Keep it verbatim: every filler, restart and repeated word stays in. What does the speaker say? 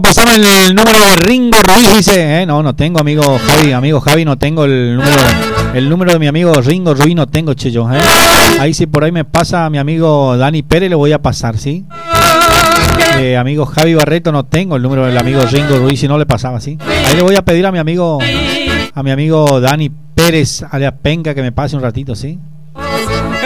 pasame el número de Ringo Ruiz, dice. Eh, no, no tengo, amigo Javi, amigo Javi, no tengo el número, el número de mi amigo Ringo Ruiz, no tengo, che, yo. Eh. Ahí si por ahí me pasa a mi amigo Dani Pérez, le voy a pasar, ¿sí? Eh, amigo Javi Barreto, no tengo el número del amigo Ringo Ruiz, si no le pasaba, ¿sí? Ahí le voy a pedir a mi amigo, a mi amigo Dani Pérez, alias Penca, que me pase un ratito, ¿sí?